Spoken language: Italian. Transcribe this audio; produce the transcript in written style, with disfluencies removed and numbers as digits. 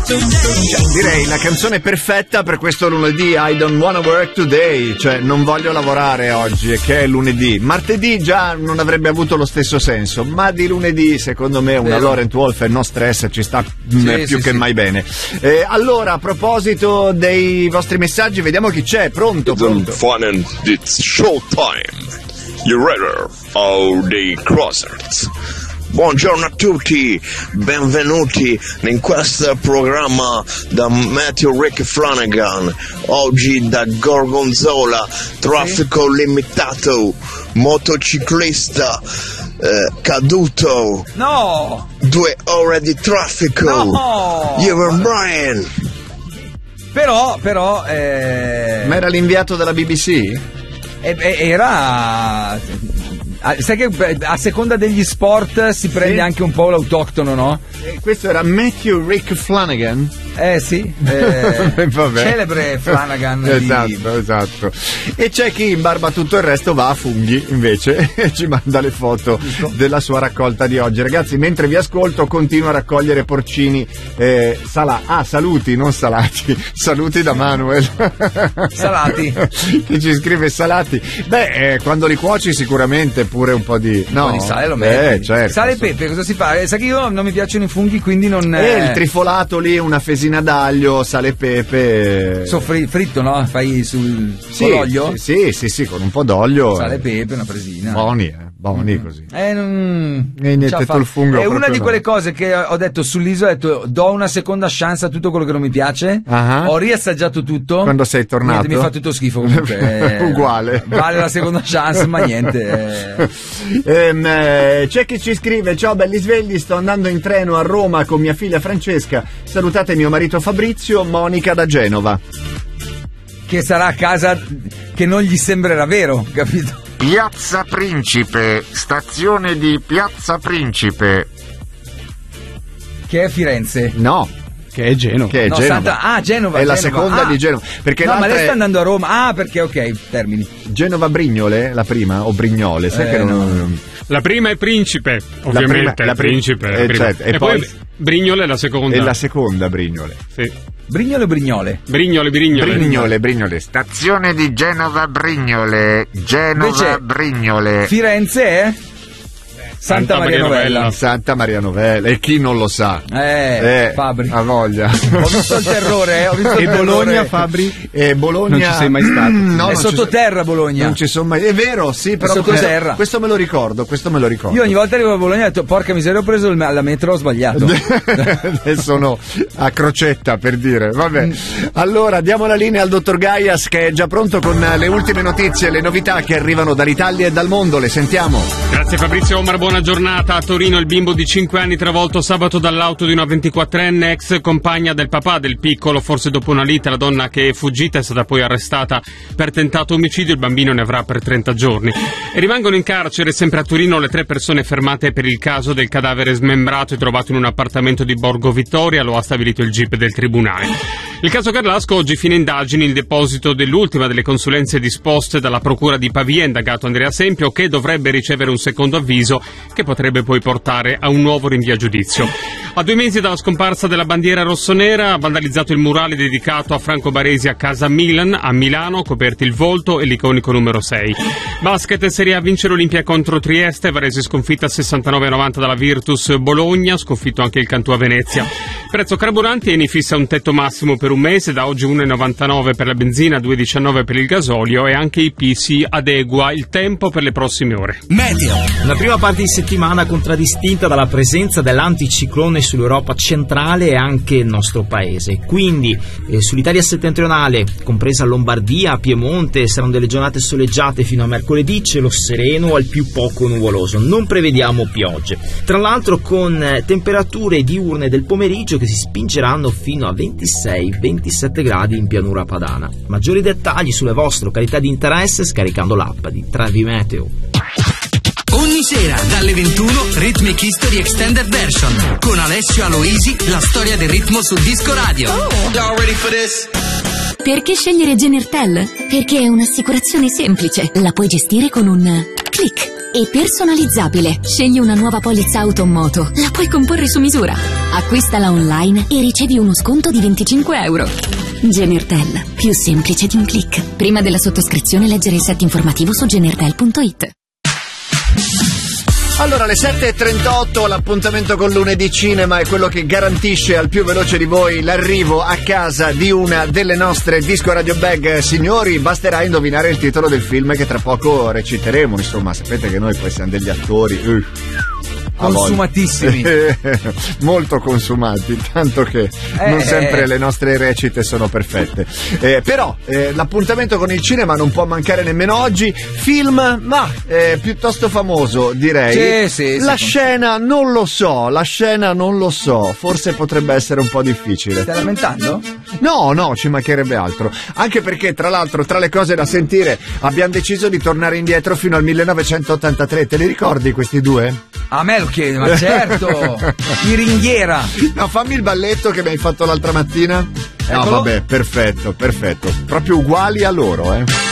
Direi la canzone perfetta per questo lunedì, I don't wanna work today, cioè non voglio lavorare oggi, che è lunedì. Martedì già non avrebbe avuto lo stesso senso, ma di lunedì secondo me una Laurent Wolf e No Stress ci sta più che mai bene. Allora, a proposito dei vostri messaggi, vediamo chi c'è, pronto? It's showtime. You ready? Oh, the crossers. Buongiorno a tutti, benvenuti in questo programma da Matthew Rick Flanagan. Oggi da Gorgonzola, traffico limitato, motociclista caduto. No! 2 ore di traffico. No! You and Brian. Però Ma era l'inviato della BBC? Era... sai che a seconda degli sport si prende anche un po' l'autoctono, no? Questo era Matthew Rick Flanagan? Sì, Vabbè. Celebre Flanagan. Esatto. E c'è chi in barba a tutto il resto va a funghi invece e ci manda le foto della sua raccolta di oggi. Ragazzi, mentre vi ascolto continuo a raccogliere porcini saluti, non salati. Saluti da Manuel. Salati. Che ci scrive salati. Quando li cuoci sicuramente pure un po' di... No, un po' di sale lo metti. Certo. Sale e pepe, cosa si fa? Sai che io non mi piacciono i funghi, quindi non... il trifolato lì, una fesina d'aglio, sale e pepe. Fritto, no? Fai con l'olio? Sì, con un po' d'olio. Sale e pepe, una presina. Buoni così. Niente, il fungo. È una di quelle cose che ho detto sull'isola, ho detto do una seconda chance a tutto quello che non mi piace. Ho riassaggiato tutto. Quando sei tornato? Niente, mi fa tutto schifo comunque. Uguale. Vale la seconda chance, ma niente. C'è chi ci scrive: ciao belli svegli, sto andando in treno a Roma con mia figlia Francesca. Salutate mio marito Fabrizio, Monica da Genova. Che sarà a casa che non gli sembrerà vero, capito? Piazza Principe, stazione di Piazza Principe. Che è Firenze? No, che è Genova. Genova. Genova. È la seconda di Genova. Perché ma lei sta andando a Roma. Perché termini. Genova Brignole, la prima, o Brignole, sai che non... La prima è Principe, ovviamente. La Principe. Certo. E poi Brignole è la seconda. È la seconda Brignole. Sì. Brignole o Brignole? Brignole. Stazione di Genova Brignole. Brignole. Firenze è? Santa Maria Novella. Santa Maria Novella. E chi non lo sa? Fabri. Ha voglia. Ho visto il terrore. Bologna, Fabri? Bologna. Non ci sei mai stato? No, è sottoterra Bologna. Non ci sono mai. È vero, sì, però. È sottoterra. Questo me lo ricordo. Io ogni volta arrivo a Bologna ho detto porca miseria, ho preso la metro, ho sbagliato. Sono a Crocetta, per dire. Vabbè. Allora diamo la linea al dottor Gaias, che è già pronto con le ultime notizie, le novità che arrivano dall'Italia e dal mondo. Le sentiamo. Grazie Fabrizio Omar, buona giornata. A Torino il bimbo di 5 anni travolto sabato dall'auto di una 24enne ex compagna del papà del piccolo. Forse dopo una lite la donna, che è fuggita, è stata poi arrestata per tentato omicidio. Il bambino ne avrà per 30 giorni. E rimangono in carcere sempre a Torino le 3 persone fermate per il caso del cadavere smembrato e trovato in un appartamento di Borgo Vittoria. Lo ha stabilito il GIP del tribunale. Il caso Carlasco, oggi fine indagini, il deposito dell'ultima delle consulenze disposte dalla procura di Pavia, indagato Andrea Sempio, che dovrebbe ricevere un secondo avviso che potrebbe poi portare a un nuovo rinvio a giudizio. A 2 mesi dalla scomparsa della bandiera rossonera, ha vandalizzato il murale dedicato a Franco Baresi a Casa Milan a Milano, coperti il volto e l'iconico numero 6. Basket, Serie A, vince l'Olimpia contro Trieste, Varese sconfitta 69-90 dalla Virtus Bologna, sconfitto anche il Cantù a Venezia. Prezzo carburanti, Eni fissa un tetto massimo per un mese, da oggi 1,99 per la benzina, 2,19 per il gasolio, e anche IP si adegua. Il tempo per le prossime ore. Meteo. La prima parte di settimana contraddistinta dalla presenza dell'anticiclone sull'Europa centrale e anche il nostro paese. Quindi sull'Italia settentrionale, compresa Lombardia, Piemonte, saranno delle giornate soleggiate fino a mercoledì, cielo sereno al più poco nuvoloso. Non prevediamo piogge. Tra l'altro con temperature diurne del pomeriggio che si spingeranno fino a 26-27 gradi in pianura padana. Maggiori dettagli sulle vostre località di interesse scaricando l'app di Trevi Meteo. Ogni sera dalle 21 Rhythmic History Extended Version con Alessio Aloisi, la storia del ritmo sul disco radio. Y'all ready for this? Perché scegliere Genertel? Perché è un'assicurazione semplice, la puoi gestire con un click. e personalizzabile. Scegli una nuova polizza auto o moto, la puoi comporre su misura. Acquistala online e ricevi uno sconto di €25. Genertel, più semplice di un click. Prima della sottoscrizione leggere il set informativo su genertel.it. Allora, alle 7.38 l'appuntamento con Lunedì Cinema è quello che garantisce al più veloce di voi l'arrivo a casa di una delle nostre Disco Radio Bag. Signori, basterà indovinare il titolo del film che tra poco reciteremo. Insomma, sapete che noi poi siamo degli attori consumatissimi. Molto consumati, tanto che non sempre le nostre recite sono perfette. Però l'appuntamento con il cinema non può mancare nemmeno oggi. Film piuttosto famoso, direi. Sì, la scena non lo so, forse potrebbe essere un po' difficile. Stai lamentando? No, ci mancherebbe altro. Anche perché, tra l'altro, tra le cose da sentire, abbiamo deciso di tornare indietro fino al 1983. Te li ricordi questi due? A me lo chiedi, ma certo. Di ringhiera. No, fammi il balletto che mi hai fatto l'altra mattina. No, vabbè, perfetto. Proprio uguali a loro,